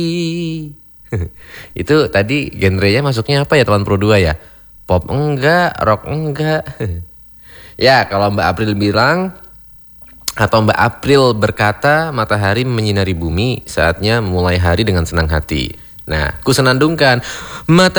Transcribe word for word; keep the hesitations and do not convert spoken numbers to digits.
Itu tadi genrenya masuknya apa ya teman Pro dua ya? Pop enggak, rock enggak. Ya, kalau Mbak April bilang atau Mbak April berkata matahari menyinari bumi, saatnya mulai hari dengan senang hati. Nah, ku senandungkan mata